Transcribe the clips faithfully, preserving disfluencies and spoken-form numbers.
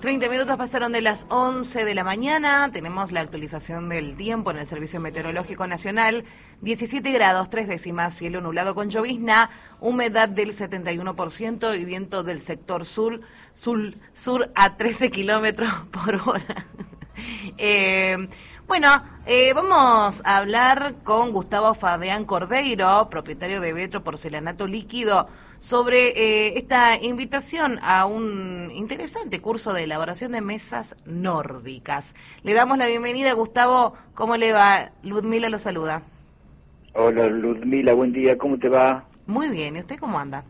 treinta minutos pasaron de las once de la mañana, tenemos la actualización del tiempo en el Servicio Meteorológico Nacional, diecisiete grados, tres décimas, cielo nublado con llovizna, humedad del setenta y uno por ciento y viento del sector sur, sur, sur a trece kilómetros por hora. eh, bueno, eh, vamos a hablar con Gustavo Fabián Cordeiro, propietario de Vetro Porcelanato Líquido, sobre eh, esta invitación a un interesante curso de elaboración de mesas nórdicas. Le damos la bienvenida, Gustavo. ¿Cómo le va? Ludmila lo saluda. Hola Ludmila, buen día, ¿cómo te va? Muy bien, ¿y usted cómo anda?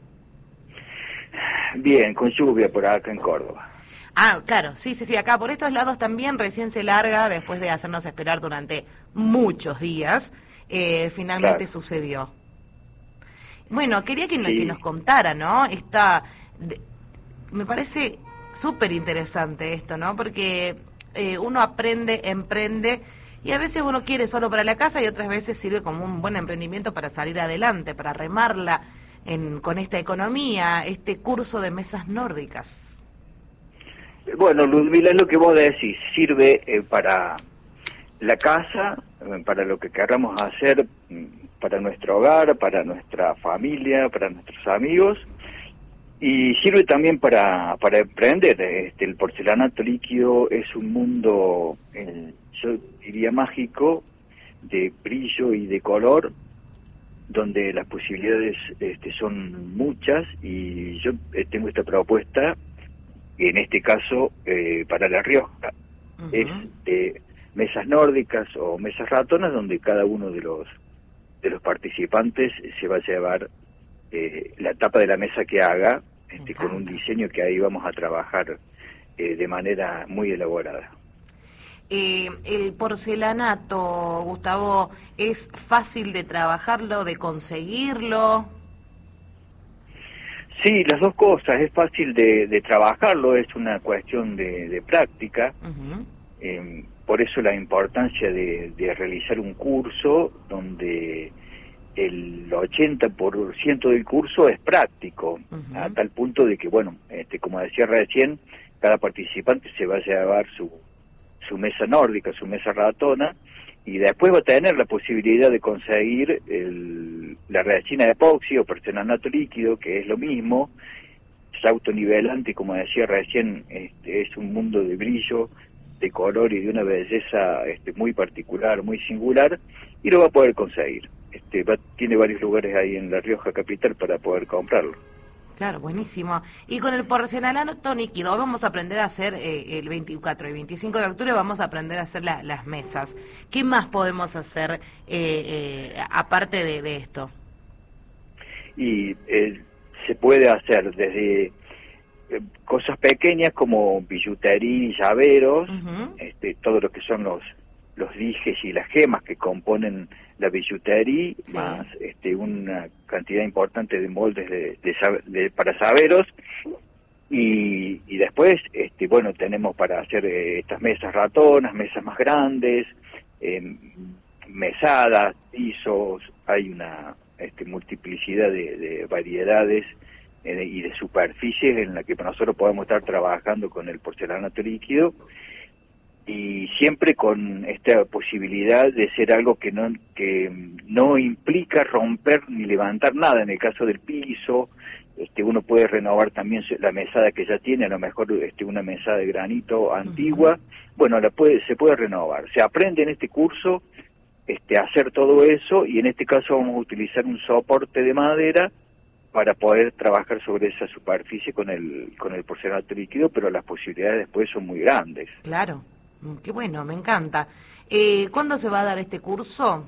Bien, con lluvia por acá en Córdoba. Ah, claro, sí, sí, sí, acá por estos lados también recién se larga, después de hacernos esperar durante muchos días, eh, finalmente Claro. sucedió. Bueno, quería que, no, que nos Sí, contara, ¿no? Esta, de, me parece súper interesante esto, ¿no? Porque eh, uno aprende, emprende, y a veces uno quiere solo para la casa y otras veces sirve como un buen emprendimiento para salir adelante, para remarla en, con esta economía, este curso de mesas nórdicas. bueno Ludmila, es lo que vos decís, sirve eh, para la casa, eh, para lo que queramos hacer, mm, para nuestro hogar, para nuestra familia, para nuestros amigos, y sirve también para, para emprender. Este, el porcelanato líquido es un mundo, eh, yo diría mágico, de brillo y de color, donde las posibilidades este, son muchas, y yo eh, tengo esta propuesta, en este caso eh, para La Rioja, es Uh-huh. de mesas nórdicas o mesas ratonas, donde cada uno de los de los participantes se va a llevar eh, la tapa de la mesa que haga, Me este, con un encanta. diseño que ahí vamos a trabajar eh, de manera muy elaborada. Eh, el porcelanato, Gustavo, ¿es fácil de trabajarlo, de conseguirlo? Sí, las dos cosas, es fácil de, de trabajarlo, es una cuestión de, de práctica. Uh-huh. Eh, por eso la importancia de, de realizar un curso donde el ochenta por ciento del curso es práctico, a Uh-huh. tal punto de que, bueno, este, como decía recién, cada participante se va a llevar su, su mesa nórdica, su mesa ratona, y después va a tener la posibilidad de conseguir el, la resina de epoxi o porcelanato líquido, que es lo mismo, es autonivelante, y como decía recién, este, es un mundo de brillo, de color y de una belleza este, muy particular, muy singular, y lo va a poder conseguir. Este, va, tiene varios lugares ahí en La Rioja capital para poder comprarlo. Claro, buenísimo. Y con el porcelanato líquido vamos a aprender a hacer eh, el veinticuatro y veinticinco de octubre vamos a aprender a hacer la, las mesas. ¿Qué más podemos hacer eh, eh, aparte de, de esto? Y eh, se puede hacer desde eh, cosas pequeñas como billutería y llaveros, Uh-huh. este, todo lo que son los los dijes y las gemas que componen la billutería, Sí. más este, una cantidad importante de moldes de, de, de, para llaveros, y, y después, este, bueno, tenemos para hacer eh, estas mesas ratonas, mesas más grandes, eh, mesadas, pisos, hay una este, multiplicidad de, de variedades eh, y de superficies en la que nosotros podemos estar trabajando con el porcelanato líquido, y siempre con esta posibilidad de ser algo que no que no implica romper ni levantar nada. En el caso del piso, este, uno puede renovar también la mesada que ya tiene, a lo mejor este, una mesada de granito Uh-huh. antigua, bueno, la puede, se puede renovar. Se aprende en este curso este, a hacer todo eso, y en este caso vamos a utilizar un soporte de madera para poder trabajar sobre esa superficie con el con el porcelanato líquido, pero las posibilidades después son muy grandes. Claro. Mm, qué bueno, me encanta. Eh, ¿cuándo se va a dar este curso?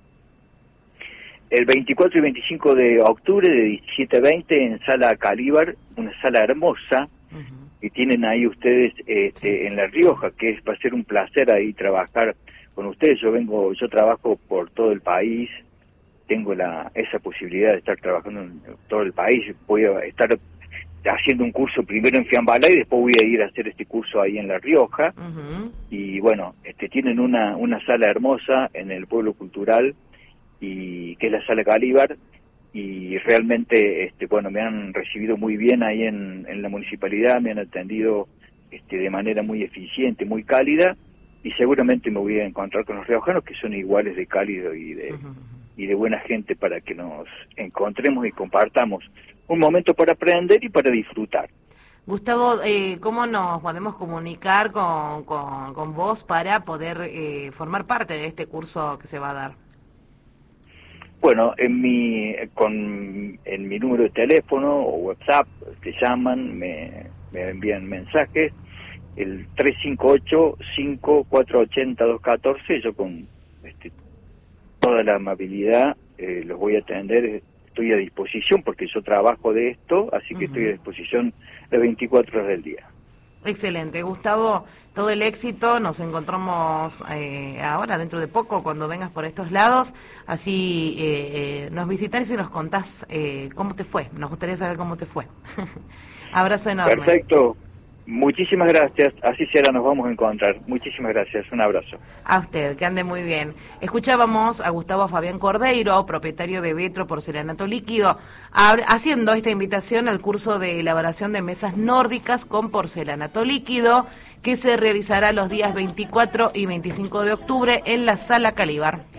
El veinticuatro y veinticinco de octubre de diecisiete a veinte en Sala Calíbar, una sala hermosa Uh-huh. que tienen ahí ustedes Sí. este, en La Rioja, que es, va a ser un placer ahí trabajar con ustedes. Yo vengo, yo trabajo por todo el país, tengo la esa posibilidad de estar trabajando en todo el país. Voy a estar haciendo un curso primero en Fiambalá y después voy a ir a hacer este curso ahí en La Rioja. Uh-huh. Y bueno, este, tienen una, una sala hermosa en el pueblo cultural, y que es la Sala Calíbar, y realmente este bueno me han recibido muy bien ahí en, en la municipalidad, me han atendido este, de manera muy eficiente, muy cálida, y seguramente me voy a encontrar con los riojanos que son iguales de cálido y de, uh-huh. y de buena gente, para que nos encontremos y compartamos un momento para aprender y para disfrutar. Gustavo, eh, ¿cómo nos podemos comunicar con, con, con vos para poder eh, formar parte de este curso que se va a dar? Bueno, en mi con en mi número de teléfono o WhatsApp te llaman, me, me envían mensajes, el tres cinco ocho, cinco cuatro ocho cero, dos uno cuatro, yo con este, toda la amabilidad eh, los voy a atender. Estoy a disposición porque yo trabajo de esto, así que uh-huh. estoy a disposición las veinticuatro horas del día. Excelente, Gustavo, todo el éxito, nos encontramos eh, ahora, dentro de poco, cuando vengas por estos lados, así eh, eh, nos visitas y nos contás eh, cómo te fue, nos gustaría saber cómo te fue. Abrazo enorme. Perfecto. Muchísimas gracias, así será, nos vamos a encontrar. Muchísimas gracias, un abrazo. A usted, que ande muy bien. Escuchábamos a Gustavo Fabián Cordeiro, propietario de Vetro Porcelanato Líquido, haciendo esta invitación al curso de elaboración de mesas nórdicas con porcelanato líquido, que se realizará los días veinticuatro y veinticinco de octubre en la Sala Calibar.